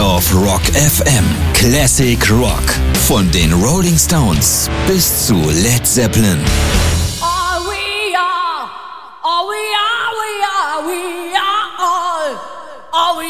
of Rock FM. Classic Rock. Von den Rolling Stones bis zu Led Zeppelin. Are we